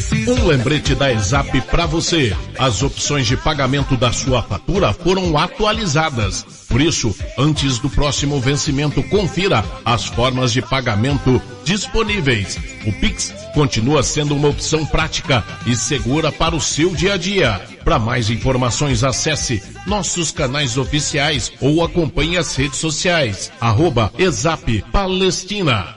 Um lembrete da ESAP para você. As opções de pagamento da sua fatura foram atualizadas. Por isso, antes do próximo vencimento, confira as formas de pagamento disponíveis. O Pix continua sendo uma opção prática e segura para o seu dia a dia. Para mais informações, acesse nossos canais oficiais ou acompanhe as redes sociais. @ESAP Palestina.